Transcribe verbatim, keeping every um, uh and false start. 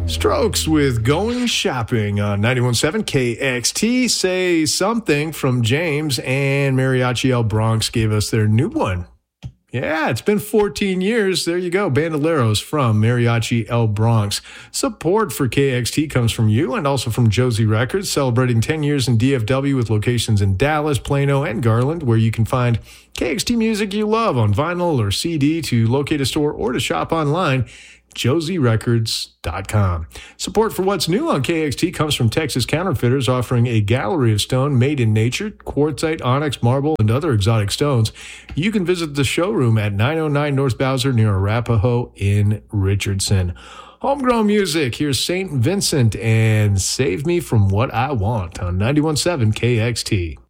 Strokes with Going Shopping on ninety-one point seven K X T. Say Something from James, and Mariachi El Bronx gave us their new one. Yeah, it's been fourteen years. There you go. Bandoleros from Mariachi El Bronx. Support for K X T comes from you and also from Josie Records, celebrating ten years in D F W with locations in Dallas, Plano, and Garland, where you can find K X T music you love on vinyl or C D. To locate a store or to shop online, josie records dot com. Support for what's new on K X T comes from Texas Counterfeiters, offering a gallery of stone made in nature, quartzite, onyx, marble, and other exotic stones. You can visit the showroom at nine oh nine North Bowser near Arapahoe in Richardson. Homegrown music, here's Saint Vincent and Save Me From What I Want on ninety-one point seven K X T.